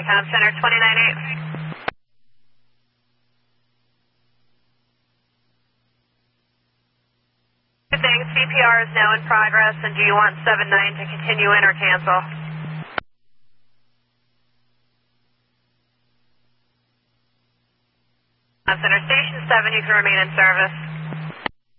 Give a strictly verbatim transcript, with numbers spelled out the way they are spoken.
Com Center twenty-nine eight. Good day, C P R is now in progress, and do you want seven nine to continue in or cancel? Com Center Station seven, you can remain in service.